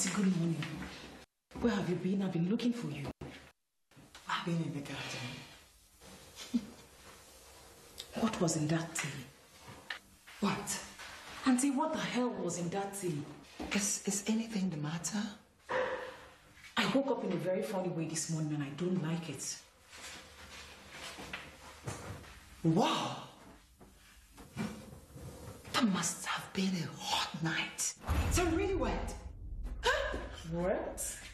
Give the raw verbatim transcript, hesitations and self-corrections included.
Auntie, good morning. Where have you been? I've been looking for you. I've been in the garden. What was in that tea? What? Auntie, what the hell was in that tea? Is, is anything the matter? I woke up in a very funny way this morning and I don't like it. Wow! That must have been a hot night. So really wet. What?